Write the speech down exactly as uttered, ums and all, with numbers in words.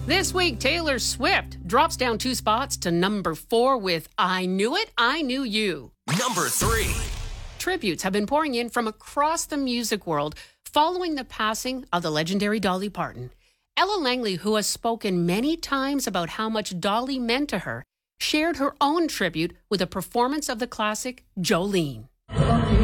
This week, Taylor Swift drops down two spots to number four with I Knew It, I Knew You. Number three. Tributes have been pouring in from across the music world following the passing of the legendary Dolly Parton. Ella Langley, who has spoken many times about how much Dolly meant to her, shared her own tribute with a performance of the classic Jolene.